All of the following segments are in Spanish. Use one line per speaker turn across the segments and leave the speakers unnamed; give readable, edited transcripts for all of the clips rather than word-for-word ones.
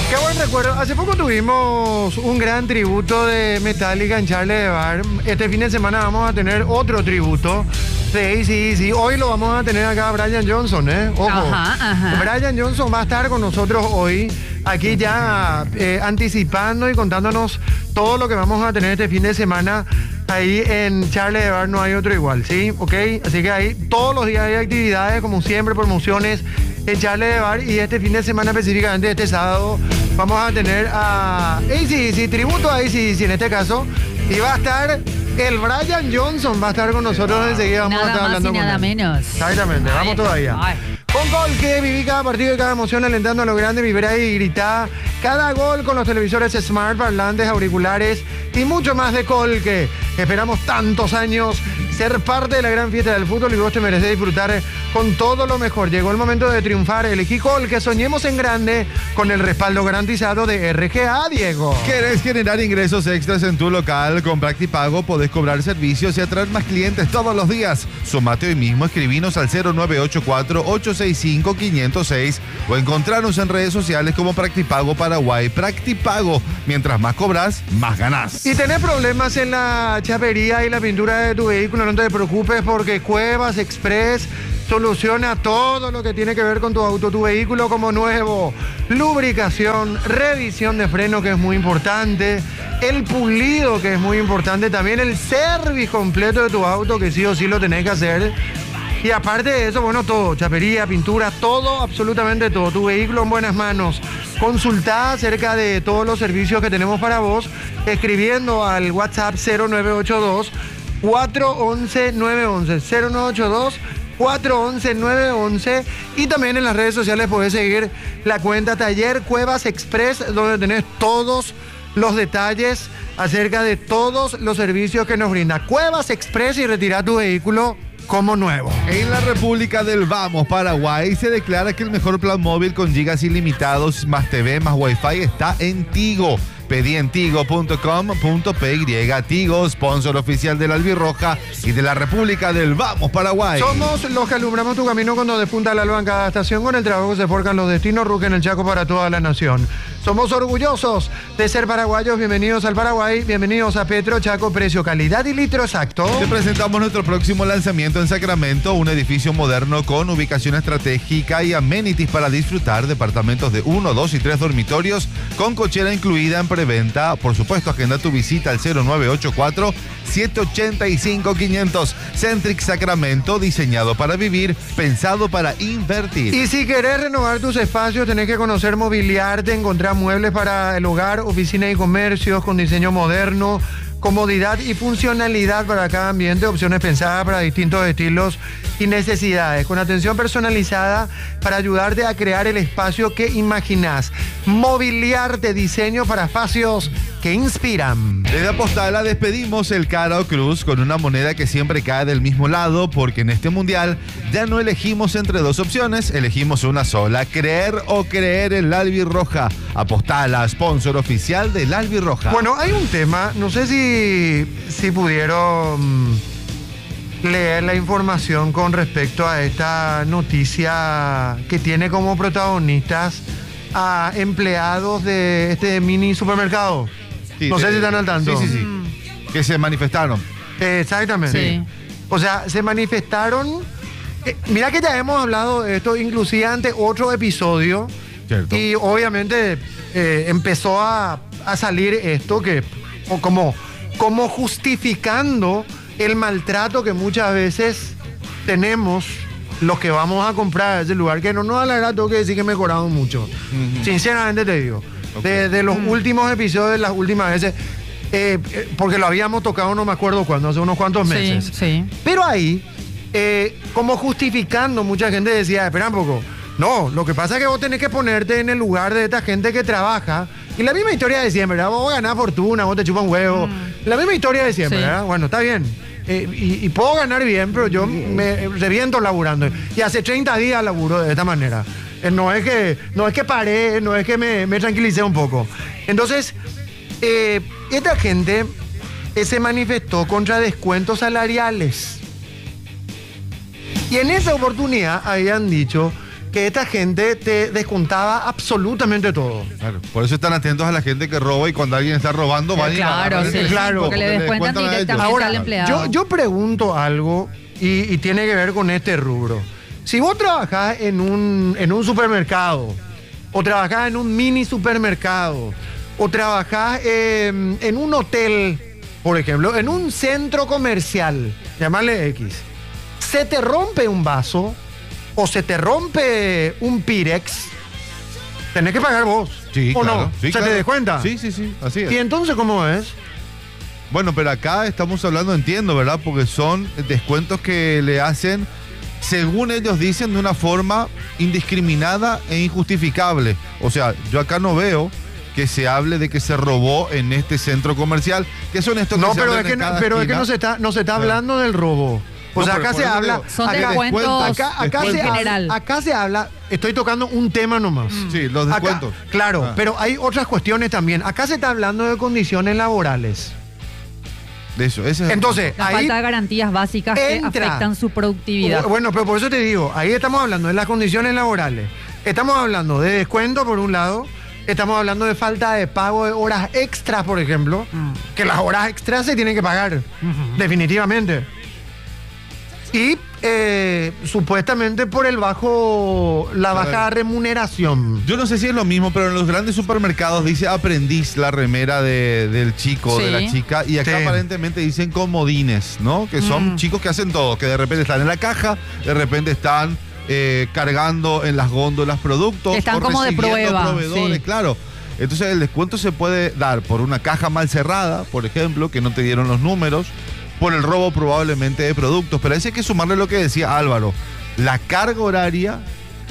Qué buen recuerdo. Hace poco tuvimos un gran tributo de Metallica en Charles de Bar. Este fin de semana vamos a tener otro tributo. Sí. Hoy lo vamos a tener acá a Brian Johnson, ¿eh? Ojo.
Ajá.
Brian Johnson va a estar con nosotros hoy, aquí ya anticipando y contándonos todo lo que vamos a tener este fin de semana. Ahí en Charles de Bar no hay otro igual, ¿sí? ¿Ok? Así que ahí todos los días hay actividades, como siempre, promociones en Charles de Bar. Y este fin de semana, específicamente este sábado, vamos a tener a AC/DC, tributo a AC/DC en este caso. Y va a estar el Brian Johnson, va a estar con nosotros enseguida. Vamos a estar hablando con él.
Nada menos.
Exactamente, vamos todavía. Con gol que viví cada partido y cada emoción alentando a lo grande, vibrá y gritá. Cada gol con los televisores smart, parlantes, auriculares y mucho más de Colque. Esperamos tantos años ser parte de la gran fiesta del fútbol y vos te mereces disfrutar con todo lo mejor. Llegó el momento de triunfar. Elegí Colque, soñemos en grande con el respaldo garantizado de RGA, Diego.
¿Querés generar ingresos extras en tu local? Con Practipago podés cobrar servicios y atraer más clientes todos los días. Sumate hoy mismo, escribinos al 0984-865-506 o encontrarnos en redes sociales como Practipago Paraguay. Practipago, mientras más cobras, más ganás.
Si tenés problemas en la chapería y la pintura de tu vehículo, no te preocupes porque Cuevas Express soluciona todo lo que tiene que ver con tu auto, tu vehículo como nuevo. Lubricación, revisión de freno, que es muy importante, el pulido, que es muy importante, también el service completo de tu auto, que sí o sí lo tenés que hacer. Y aparte de eso, bueno, todo, chapería, pintura, todo, absolutamente todo. Tu vehículo en buenas manos. Consultá acerca de todos los servicios que tenemos para vos, escribiendo al WhatsApp 0982 411 911 0982 411 911 y también en las redes sociales podés seguir la cuenta Taller Cuevas Express, donde tenés todos los detalles acerca de todos los servicios que nos brinda Cuevas Express y retira tu vehículo como nuevo.
En la República del Vamos, Paraguay, se declara que el mejor plan móvil con gigas ilimitados, más TV, más Wi-Fi está en Tigo. Pedí en tigo.com.py. Tigo, sponsor oficial de la Albirroja y de la República del Vamos, Paraguay.
Somos los que alumbramos tu camino cuando despunta el alba en cada estación. Con el trabajo se forjan los destinos, rugen el Chaco para toda la nación. Somos orgullosos de ser paraguayos. Bienvenidos al Paraguay, bienvenidos a Petro Chaco, precio, calidad y litro exacto.
Te presentamos nuestro próximo lanzamiento en Sacramento, un edificio moderno con ubicación estratégica y amenities para disfrutar, departamentos de 1, 2 y 3 dormitorios con cochera incluida en preventa. Por supuesto, agenda tu visita al 0984-785-500. Centric Sacramento, diseñado para vivir, pensado para invertir.
Y si querés renovar tus espacios, tenés que conocer Mobiliarte, encontrar muebles para el hogar, oficinas y comercios con diseño moderno, comodidad y funcionalidad para cada ambiente, opciones pensadas para distintos estilos y necesidades, con atención personalizada para ayudarte a crear el espacio que imaginás. Mobiliarte, diseño para espacios que inspiran.
Desde Apostala despedimos el Caro Cruz con una moneda que siempre cae del mismo lado, porque en este mundial ya no elegimos entre dos opciones, elegimos una sola: creer o creer en la Albirroja. Apostala, sponsor oficial del Albirroja.
Bueno, hay un tema, no sé si pudieron leer la información con respecto a esta noticia que tiene como protagonistas a empleados de este mini supermercado.
Sí,
no sé si están al tanto.
Sí. Que se manifestaron.
Exactamente.
Sí.
O sea, se manifestaron. Mira que ya hemos hablado de esto, inclusive ante otro episodio.
Cierto.
Y obviamente empezó a salir esto que como justificando el maltrato que muchas veces tenemos los que vamos a comprar a ese lugar, que no nos alegra, tengo que decir que he mejorado mucho. Sinceramente te digo.
Okay.
De los últimos episodios, de las últimas veces, porque lo habíamos tocado, no me acuerdo cuándo, hace unos cuantos meses.
Sí.
Pero ahí, como justificando, mucha gente decía, espera un poco, no, lo que pasa es que vos tenés que ponerte en el lugar de esta gente que trabaja. Y la misma historia de siempre, ¿verdad? Vos ganás fortuna, vos te chupas un huevo. La misma historia de siempre,
Sí.
¿verdad? Bueno, está bien. Y puedo ganar bien, pero yo me reviento laburando. Y hace 30 días laburo de esta manera. No es que paré, no es que me tranquilicé un poco. Entonces, esta gente se manifestó contra descuentos salariales. Y en esa oportunidad habían dicho que esta gente te descontaba absolutamente todo.
Claro, por eso están atentos a la gente que roba y cuando alguien está robando van
Claro, sí,
claro,
porque le descuentan
a ellos.
directamente
Ahora,
al empleado.
yo pregunto algo y tiene que ver con este rubro. Si vos trabajás en un supermercado, o trabajás en un mini supermercado, o trabajás en un hotel, por ejemplo, en un centro comercial, llamarle X, se te rompe un vaso o se te rompe un Pirex, tenés que pagar vos.
Sí,
¿O
claro,
no?
sí,
¿Se
claro.
te des cuenta?
Sí, así es.
¿Y entonces cómo es?
Bueno, pero acá estamos hablando, entiendo, ¿verdad? Porque son descuentos que le hacen, según ellos dicen, de una forma indiscriminada e injustificable. O sea, yo acá no veo que se hable de que se robó en este centro comercial, que son estos
No,
que se
pero
hablan
es
en
que,
cada
pero es que
esquina.
no se está hablando del robo. O
No,
sea,
pero
acá
por
se
eso
habla.
digo,
Son
acá-
descuentos
acá
en
se
general.
acá se habla. Estoy tocando un tema nomás.
Sí, los
Acá-
descuentos.
claro,
Ah.
pero hay otras cuestiones también. Acá se está hablando de condiciones laborales.
De eso, ese es el
Entonces,
La
ahí
falta de garantías básicas que
entra.
afectan su productividad.
Bueno, pero por eso te digo, ahí estamos hablando de las condiciones laborales. Estamos hablando de descuento por un lado. Estamos hablando de falta de pago de horas extras, por ejemplo. Que las horas extras se tienen que pagar. Definitivamente. Y supuestamente por la baja remuneración.
Yo no sé si es lo mismo, pero en los grandes supermercados dice aprendiz la remera del chico o de la
Sí.
chica, y acá
Sí.
aparentemente dicen comodines, ¿no? Que son chicos que hacen todo, que de repente están en la caja, de repente están cargando en las góndolas productos.
Están
o
como de
recibiendo
prueba,
proveedores,
sí.
claro. Entonces el descuento se puede dar por una caja mal cerrada, por ejemplo, que no te dieron los números, por el robo probablemente de productos, pero a eso hay que sumarle lo que decía Álvaro, la carga horaria,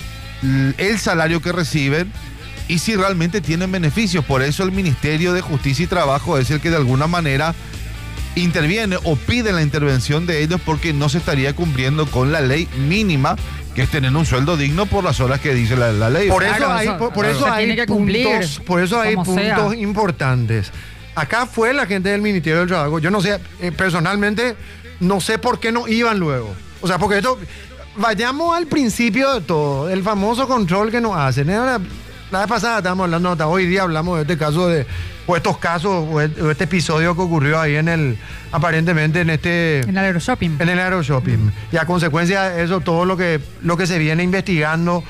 el salario que reciben y si realmente tienen beneficios. Por eso el Ministerio de Justicia y Trabajo es el que de alguna manera interviene o pide la intervención de ellos porque no se estaría cumpliendo con la ley mínima, que es tener un sueldo digno por las horas que dice la ley.
Por eso
Claro,
hay,
eso-
por eso
se
hay
tiene que cumplir,
puntos, por eso hay
como sea.
puntos importantes. Acá fue la gente del Ministerio del Trabajo. Yo no sé, personalmente, no sé por qué no iban luego. O sea, porque esto, vayamos al principio de todo, el famoso control que nos hacen. Ahora, la vez pasada estábamos hablando, hasta hoy día hablamos de este caso o estos casos, o este episodio que ocurrió ahí aparentemente en
En el Aeroshopping.
en el Aeroshopping. Y a consecuencia de eso, todo lo que se viene investigando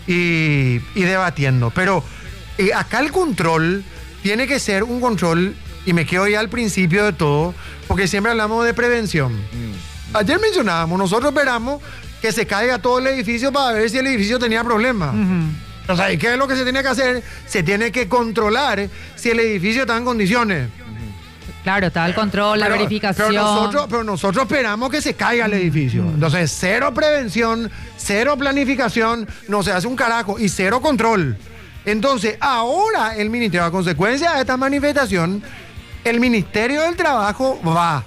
y debatiendo. Pero acá el control tiene que ser un control, y me quedo ya al principio de todo, porque siempre hablamos de prevención. Ayer mencionábamos, nosotros esperamos que se caiga todo el edificio para ver si el edificio tenía problemas. O sea, ¿y qué es lo que se tiene que hacer? Se tiene que controlar si el edificio está en condiciones.
Claro, está el control, la verificación.
Pero nosotros esperamos que se caiga el edificio. Entonces, cero prevención, cero planificación, no se hace un carajo y cero control. Entonces, ahora el Ministerio, a consecuencia de esta manifestación, el Ministerio del Trabajo va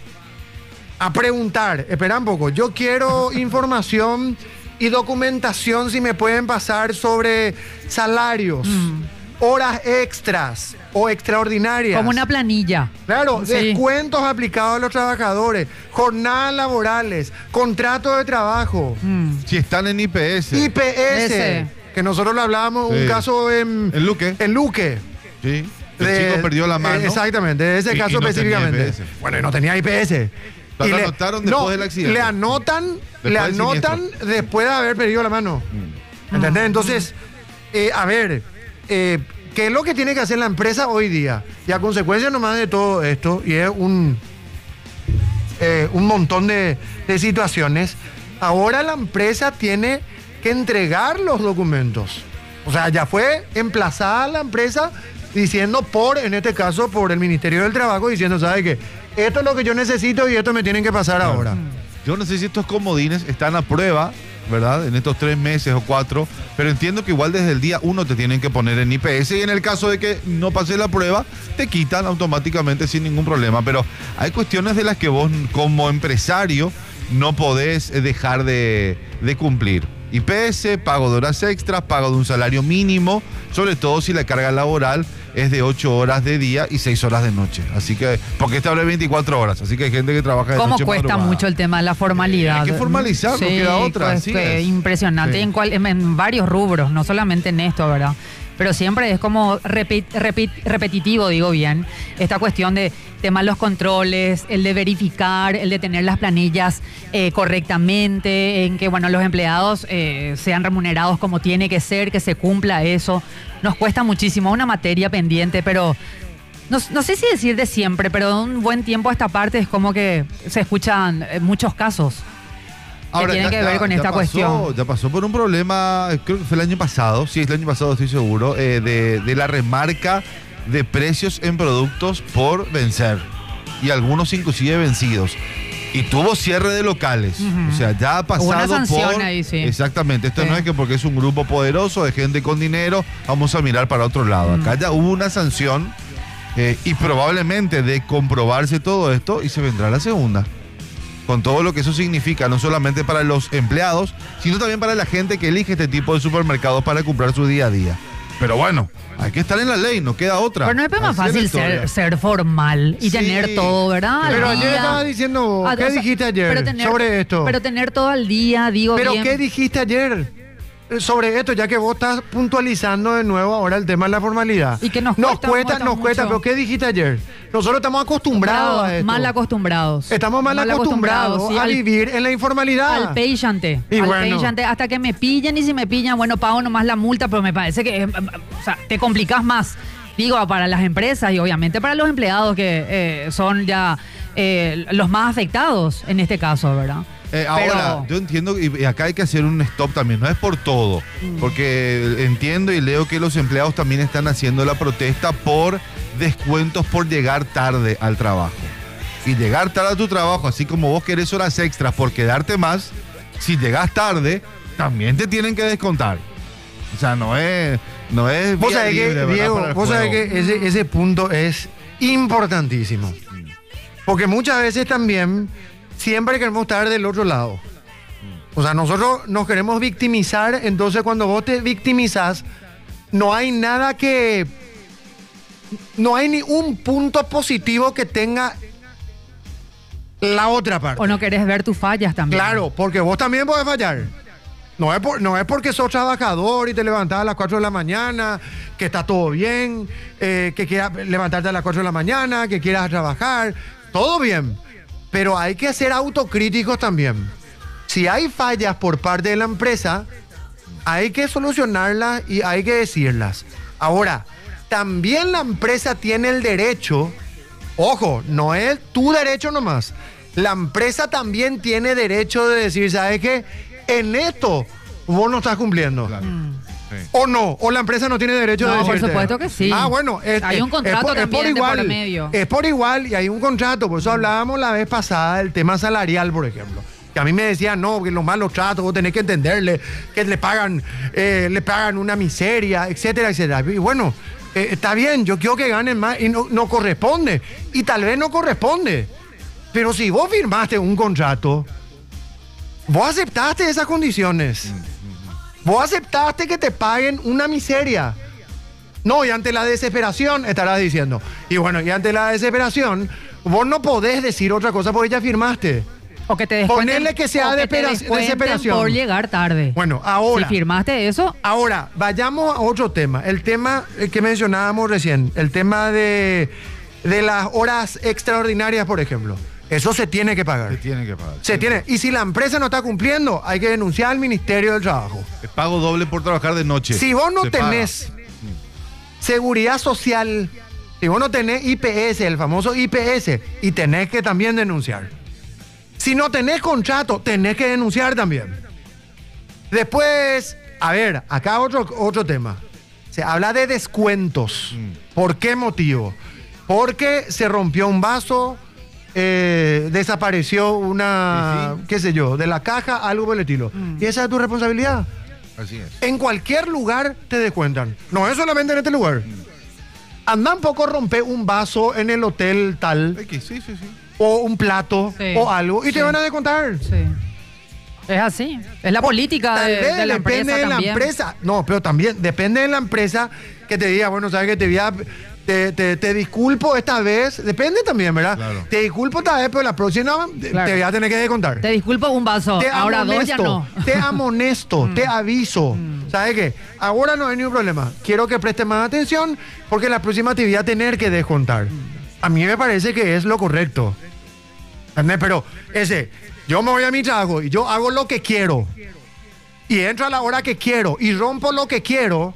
a preguntar, espera un poco, yo quiero información y documentación, si me pueden pasar, sobre salarios, horas extras o extraordinarias.
Como una planilla.
Claro,
Sí.
descuentos aplicados a los trabajadores, jornadas laborales, contratos de trabajo,
Si están en IPS.
IPS,
Ese.
que nosotros lo hablábamos, un
Sí.
caso en
Luque.
Luque.
Sí. El chico perdió la mano.
Exactamente, de ese
Y
caso
no tenía
específicamente.
IPS.
Bueno, y no tenía IPS.
Lo
Y
anotaron después del accidente.
Le anotan
Después del
después de haber perdido la mano. ¿Entendés? Entonces, a ver, ¿qué es lo que tiene que hacer la empresa hoy día? Y a consecuencia nomás de todo esto, y es un montón de situaciones, ahora la empresa tiene que entregar los documentos. O sea, ya fue emplazada la empresa diciendo en este caso, por el Ministerio del Trabajo, diciendo, ¿sabe qué? Esto es lo que yo necesito y esto me tienen que pasar ahora.
Yo no sé si estos comodines están a prueba, ¿verdad? En estos 3 meses o 4, pero entiendo que igual desde el día 1 te tienen que poner en IPS y en el caso de que no pases la prueba, te quitan automáticamente sin ningún problema. Pero hay cuestiones de las que vos como empresario no podés dejar de cumplir. IPS, pago de horas extras, pago de un salario mínimo, sobre todo si la carga laboral es de 8 horas de día y 6 horas de noche. Así que, porque esta hora es 24 horas, así que hay gente que trabaja de
¿Cómo
noche
cuesta
madrugada.
mucho el tema de la formalidad?
Hay que formalizarlo, queda otra,
pues,
así
que
es.
impresionante
Sí.
en varios rubros, no solamente en esto, ¿verdad? Pero siempre es como repetitivo, digo bien, esta cuestión de temas los controles, el de verificar, el de tener las planillas correctamente, en que bueno, los empleados sean remunerados como tiene que ser, que se cumpla eso. Nos cuesta muchísimo, una materia pendiente, pero no sé si decir de siempre, pero de un buen tiempo a esta parte es como que se escuchan muchos casos.
Ahora,
tiene que ver con esta cuestión.
Ya pasó por un problema, creo que fue el año pasado, sí, es el año pasado, estoy seguro, de la remarca de precios en productos por vencer. Y algunos inclusive vencidos. Y tuvo cierre de locales. O sea, ya ha pasado
Hubo una sanción
por...
ahí, sí.
Exactamente. Esto
Sí.
no es que porque es un grupo poderoso de gente con dinero, vamos a mirar para otro lado. Acá ya hubo una sanción y probablemente de comprobarse todo esto y se vendrá la segunda. Con todo lo que eso significa, no solamente para los empleados, sino también para la gente que elige este tipo de supermercados para comprar su día a día. Pero bueno, hay que estar en la ley, no queda otra.
Pero no es más
Así la
fácil
historia.
ser formal y
Sí,
tener todo, ¿verdad? Al
Pero ayer
día.
estabas diciendo vos, ¿qué
O sea,
dijiste ayer sobre esto?
Pero tener todo al día, digo
¿Pero
bien.
qué dijiste ayer sobre esto, ya que vos estás puntualizando de nuevo ahora el tema de la formalidad?
Y que nos
nos
cuesta
cuesta,
mucho.
pero ¿qué dijiste ayer? Nosotros estamos acostumbrados a esto.
Mal acostumbrados.
Estamos mal acostumbrados
sí,
a vivir en la informalidad.
Al payante.
Y
Al
bueno.
payante, hasta que me pillen, y si me pillan, bueno, pago nomás la multa, pero me parece que o sea, te complicás más. Digo, para las empresas y obviamente para los empleados que son ya los más afectados en este caso, ¿verdad?
Ahora, yo entiendo, y acá hay que hacer un stop también, no es por todo, porque entiendo y leo que los empleados también están haciendo la protesta por descuentos por llegar tarde al trabajo. Y llegar tarde a tu trabajo, así como vos querés horas extras por quedarte más, si llegas tarde, también te tienen que descontar. O sea, no es
Vos
vía
sabés que,
libre, ¿verdad?
Diego,
Para el
vos sabés
juego.
que ese punto es importantísimo. Porque muchas veces también siempre queremos estar del otro lado. O sea, nosotros nos queremos victimizar, entonces cuando vos te victimizás, no hay nada que... No hay ni un punto positivo que tenga la otra parte.
O no querés ver tus fallas también.
Claro, porque vos también podés fallar. No es porque sos trabajador y te levantás a las 4 de la mañana, que está todo bien, que quieras levantarte a las 4 de la mañana, que quieras trabajar, todo bien. Pero hay que ser autocríticos también. Si hay fallas por parte de la empresa, hay que solucionarlas y hay que decirlas. Ahora, también la empresa tiene el derecho, ojo, no es tu derecho nomás, la empresa también tiene derecho de decir, ¿sabes qué? En esto vos no estás cumpliendo.
Claro. Sí.
O no, o la empresa no tiene derecho de
No, por
decirte.
supuesto que sí.
Ah, bueno,
Hay un contrato también de por medio.
Es por igual y hay un contrato. Por eso hablábamos la vez pasada del tema salarial, por ejemplo. Que a mí me decían, no, que los malos tratos, vos tenés que entenderle, que le pagan una miseria, etcétera, etcétera. Y bueno, está bien, yo quiero que ganen más y no corresponde. Y tal vez no corresponde. Pero si vos firmaste un contrato, vos aceptaste esas condiciones. Vos aceptaste que te paguen una miseria. No, y ante la desesperación estarás diciendo. Y bueno, y ante la desesperación, vos no podés decir otra cosa porque ya firmaste.
O que te descuenten.
Ponerle que sea
o que te
desesperación.
descuenten por llegar tarde.
Bueno, ahora.
Si firmaste eso,
Ahora, vayamos a otro tema. El tema que mencionábamos recién. El tema de las horas extraordinarias, por ejemplo. Eso se tiene que pagar.
Se tiene que pagar.
Se tiene. Y si la empresa no está cumpliendo, hay que denunciar al Ministerio del Trabajo.
Pago doble por trabajar de noche.
Si vos no
Se
tenés seguridad social, si vos no tenés IPS, el famoso IPS, y tenés que también denunciar. Si no tenés contrato, tenés que denunciar también. Después, a ver, acá otro tema. Se habla de descuentos. ¿Por qué motivo? Porque se rompió un vaso, desapareció una,
Sí.
qué sé yo, de la caja, algo por el estilo. Y esa es tu responsabilidad.
Así es.
En cualquier lugar te descuentan. No es solamente en este lugar. Anda un poco romper un vaso en el hotel tal,
Sí.
o un plato,
Sí,
o algo, y
sí.
te van a descontar.
sí. Es así. Es la política
Tal vez
de la
depende
empresa
de la
también.
empresa. No, pero también depende de la empresa que te diga, bueno, sabes que te disculpo esta vez, depende también, ¿verdad?
Claro.
Te disculpo esta vez, pero la próxima te voy a tener que descontar.
Te disculpo un vaso, ahora dos ya no.
Te amonesto, te aviso. ¿Sabes qué? Ahora no hay ningún problema. Quiero que prestes más atención porque la próxima te voy a tener que descontar. A mí me parece que es lo correcto. ¿Entendés? Pero yo me voy a mi trabajo y yo hago lo que quiero. Y entro a la hora que quiero y rompo lo que quiero.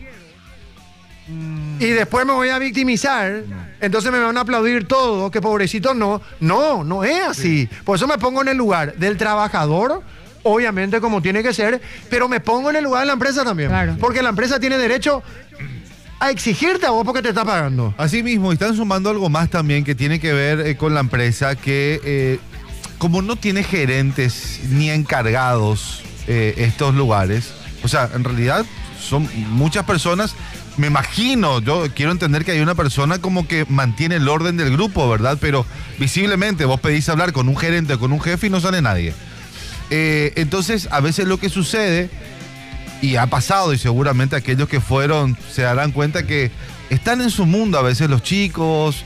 Y después me voy a victimizar. Entonces me van a aplaudir todo, que pobrecito no. No es así. Por eso me pongo en el lugar del trabajador, obviamente como tiene que ser, pero me pongo en el lugar de la empresa también.
Claro.
Porque la empresa tiene derecho a exigirte a vos porque te está pagando.
Así mismo, están sumando algo más también que tiene que ver con la empresa, que como no tiene gerentes ni encargados estos lugares, o sea, en realidad son muchas personas. Me imagino, yo quiero entender que hay una persona como que mantiene el orden del grupo, ¿verdad? Pero visiblemente vos pedís hablar con un gerente o con un jefe y no sale nadie. Entonces, a veces lo que sucede, y ha pasado, y seguramente aquellos que fueron se darán cuenta que están en su mundo a veces los chicos,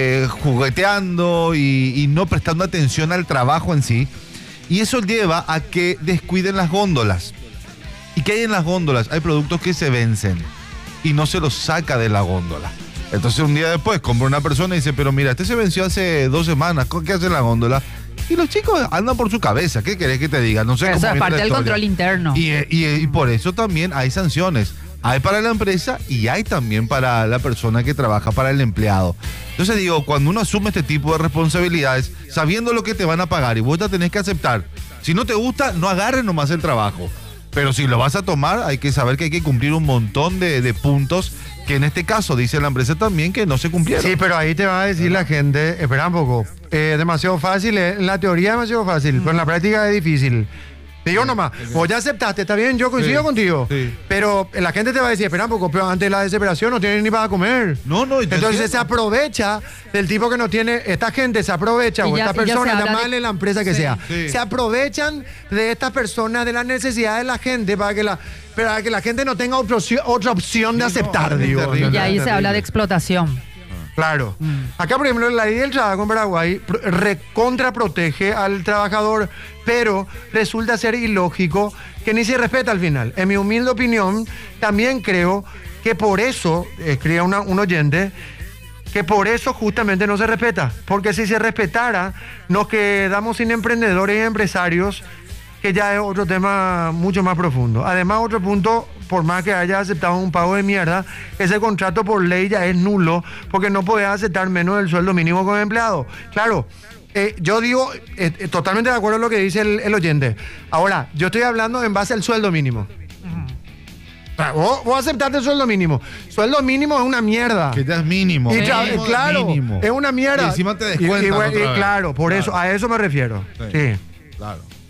jugueteando y no prestando atención al trabajo en sí. Y eso lleva a que descuiden las góndolas. ¿Y qué hay en las góndolas? Hay productos que se vencen y no se los saca de la góndola. Entonces un día después compra una persona y dice, pero mira, este se venció hace 2 semanas, ¿qué hace en la góndola? Y los chicos andan por su cabeza, ¿qué querés que te diga? No sé cómo
eso es
viene
parte
la
del
historia.
control interno.
Y por eso también hay sanciones. Hay para la empresa y hay también para la persona que trabaja, para el empleado. Entonces digo, cuando uno asume este tipo de responsabilidades, sabiendo lo que te van a pagar y vos la tenés que aceptar. Si no te gusta, no agarres nomás el trabajo. Pero si lo vas a tomar, hay que saber que hay que cumplir un montón de puntos que en este caso dice la empresa también que no se cumplieron.
Sí, pero ahí te va a decir la gente, espera un poco, demasiado fácil, en la teoría es demasiado fácil, pero en la práctica es difícil. Te digo nomás, vos ya aceptaste, está bien, yo coincido contigo, pero la gente te va a decir, espera un poco, pero ante la desesperación no tienen ni para comer.
No,
entonces se aprovecha del tipo que no tiene, esta gente se aprovecha, o esta persona, llamarle la empresa que sea, se aprovechan de estas personas, de las necesidades de la gente para que la gente no tenga otra opción de aceptar, digo.
Y ahí se habla de explotación.
Claro. Acá, por ejemplo, la ley del trabajo en Paraguay recontraprotege al trabajador, pero resulta ser ilógico que ni se respeta al final. En mi humilde opinión, también creo que por eso, escribe un oyente, que por eso justamente no se respeta. Porque si se respetara, nos quedamos sin emprendedores y empresarios, que ya es otro tema mucho más profundo. Además, otro punto, por más que hayas aceptado un pago de mierda, ese contrato por ley ya es nulo, porque no podés aceptar menos del sueldo mínimo con el empleado. Claro, yo digo, totalmente de acuerdo con lo que dice el oyente. Ahora, yo estoy hablando en base al sueldo mínimo. O sea, vos aceptaste el sueldo mínimo. Sueldo mínimo es una mierda.
Que ya es mínimo.
Y claro,
mínimo.
Es una mierda.
Y encima te descuentan otra vez.
Claro, por eso, a eso me refiero. Sí.
Claro.